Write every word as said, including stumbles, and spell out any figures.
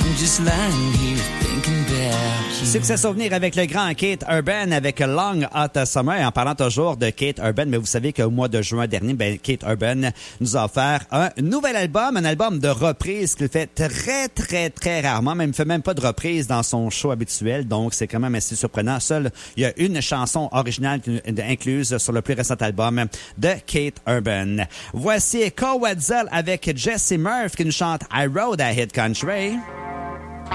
I'm just lying here thinking about you. Succès souvenir avec le grand Kate Urban avec Long Hot Summer. En parlant toujours de Kate Urban, mais vous savez qu'au mois de juin dernier, ben, Kate Urban nous a offert un nouvel album, un album de reprise qu'il fait très, très, très rarement. Même, il fait même pas de reprise dans son show habituel, donc c'est quand même assez surprenant. Seul, il y a une chanson originale incluse sur le plus récent album de Kate Urban. Voici Cole Wetzel avec Jesse Murphy qui nous chante I Rode a Hit Country.